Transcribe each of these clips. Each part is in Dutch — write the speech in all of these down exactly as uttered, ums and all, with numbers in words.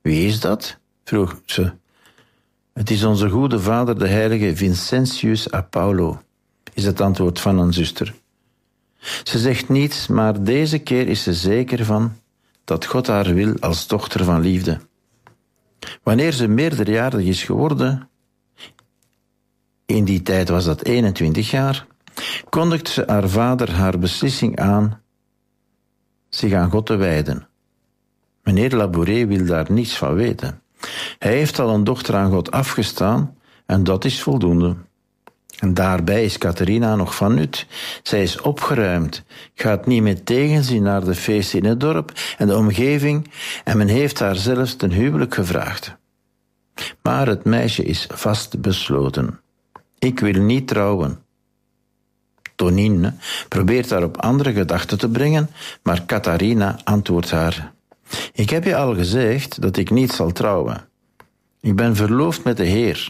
Wie is dat? Vroeg ze. Het is onze goede vader, de heilige Vincentius a Paulo, is het antwoord van een zuster. Ze zegt niets, maar deze keer is ze zeker van dat God haar wil als dochter van liefde. Wanneer ze meerderjarig is geworden, in die tijd was dat eenentwintig jaar, kondigt ze haar vader haar beslissing aan zich aan God te wijden. Meneer Labouré wil daar niets van weten. Hij heeft al een dochter aan God afgestaan en dat is voldoende. En daarbij is Catharina nog van nut. Zij is opgeruimd, gaat niet met tegenzin naar de feesten in het dorp en de omgeving en men heeft haar zelfs ten huwelijk gevraagd. Maar het meisje is vast besloten. Ik wil niet trouwen. Tonine probeert haar op andere gedachten te brengen, maar Catharina antwoordt haar. Ik heb je al gezegd dat ik niet zal trouwen. Ik ben verloofd met de Heer.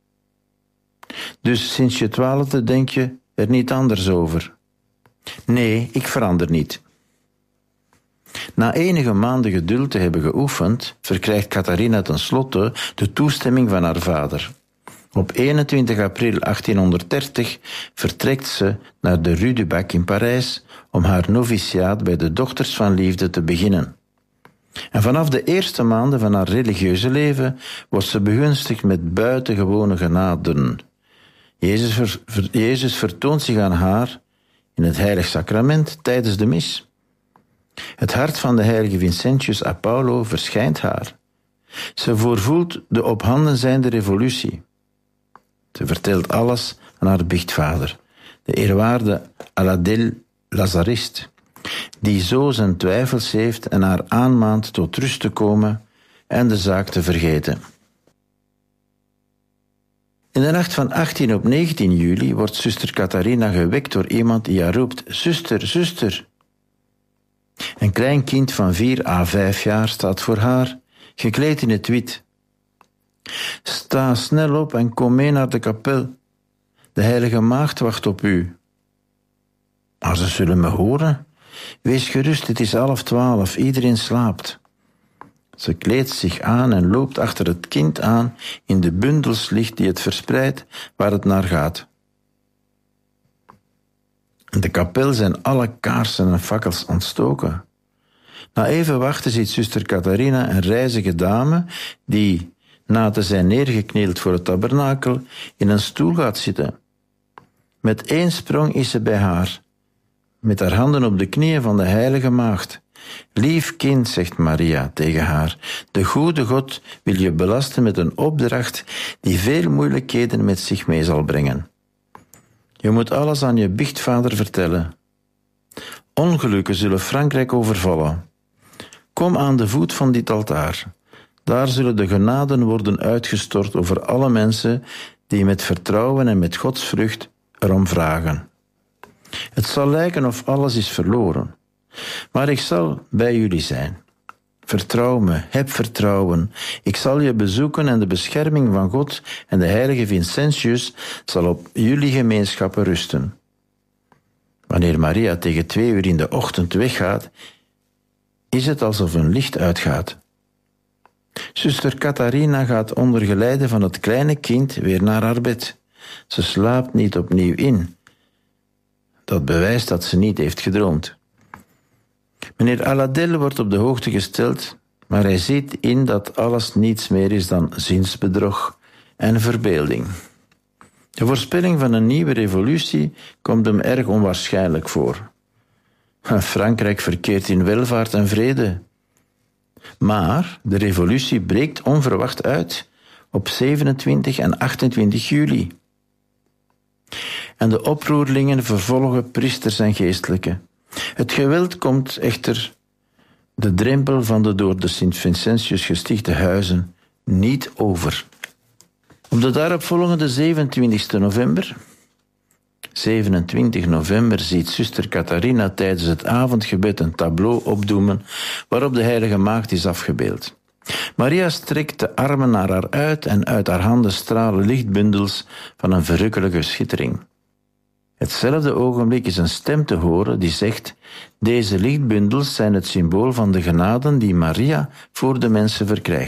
Dus sinds je twaalfde denk je er niet anders over? Nee, ik verander niet. Na enige maanden geduld te hebben geoefend, verkrijgt Catharina tenslotte de toestemming van haar vader. Op eenentwintig april achttienhonderddertig vertrekt ze naar de Rue du Bac in Parijs om haar noviciaat bij de Dochters van Liefde te beginnen. En vanaf de eerste maanden van haar religieuze leven wordt ze begunstigd met buitengewone genaden. Jezus, ver, ver, Jezus vertoont zich aan haar in het heilig sacrament tijdens de mis. Het hart van de heilige Vincentius a Paulo verschijnt haar. Ze voorvoelt de op handen zijnde revolutie. Ze vertelt alles aan haar biechtvader, de eerwaarde Aladel Lazarist, die zo zijn twijfels heeft en haar aanmaant tot rust te komen en de zaak te vergeten. In de nacht van achttien op negentien juli wordt zuster Catharina gewekt door iemand die haar roept, zuster, zuster. Een klein kind van vier à vijf jaar staat voor haar, gekleed in het wit. Sta snel op en kom mee naar de kapel. De heilige maagd wacht op u. Maar ze zullen me horen. Wees gerust, het is half twaalf, iedereen slaapt. Ze kleedt zich aan en loopt achter het kind aan in de bundels licht die het verspreidt waar het naar gaat. In de kapel zijn alle kaarsen en fakkels ontstoken. Na even wachten ziet zuster Catharina een rijzige dame die, na te zijn neergeknield voor het tabernakel, in een stoel gaat zitten. Met één sprong is ze bij haar, met haar handen op de knieën van de heilige maagd. Lief kind, zegt Maria tegen haar, de goede God wil je belasten met een opdracht die veel moeilijkheden met zich mee zal brengen. Je moet alles aan je biechtvader vertellen. Ongelukken zullen Frankrijk overvallen. Kom aan de voet van dit altaar. Daar zullen de genaden worden uitgestort over alle mensen die met vertrouwen en met godsvrucht erom vragen. Het zal lijken of alles is verloren, maar ik zal bij jullie zijn. Vertrouw me, heb vertrouwen. Ik zal je bezoeken en de bescherming van God en de heilige Vincentius zal op jullie gemeenschappen rusten. Wanneer Maria tegen twee uur in de ochtend weggaat, is het alsof een licht uitgaat. Zuster Catharina gaat onder geleide van het kleine kind weer naar haar bed. Ze slaapt niet opnieuw in. Dat bewijst dat ze niet heeft gedroomd. Meneer Aladel wordt op de hoogte gesteld, maar hij ziet in dat alles niets meer is dan zinsbedrog en verbeelding. De voorspelling van een nieuwe revolutie komt hem erg onwaarschijnlijk voor. Frankrijk verkeert in welvaart en vrede. Maar de revolutie breekt onverwacht uit op zevenentwintig en achtentwintig juli. En de oproerlingen vervolgen priesters en geestelijken. Het geweld komt echter de drempel van de door de Sint Vincentius gestichte huizen niet over. Op de daaropvolgende zevenentwintigste november, zevenentwintig november ziet zuster Catharina tijdens het avondgebed een tableau opdoemen waarop de heilige maagd is afgebeeld. Maria strekt de armen naar haar uit en uit haar handen stralen lichtbundels van een verrukkelijke schittering. Hetzelfde ogenblik is een stem te horen die zegt: deze lichtbundels zijn het symbool van de genaden die Maria voor de mensen verkrijgt.